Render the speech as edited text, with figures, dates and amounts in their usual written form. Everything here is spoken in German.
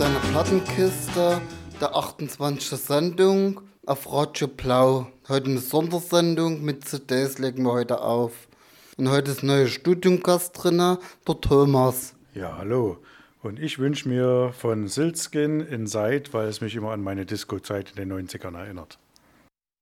deiner Plattenkiste, der 28. Sendung auf Radio Blau. Heute eine Sondersendung mit CDs legen wir heute auf. Und heute ist ein neuer Studiumgast drin, der Thomas. Ja, hallo. Und ich wünsche mir von Silkskin Inside, weil es mich immer an meine Disco-Zeit in den 90ern erinnert.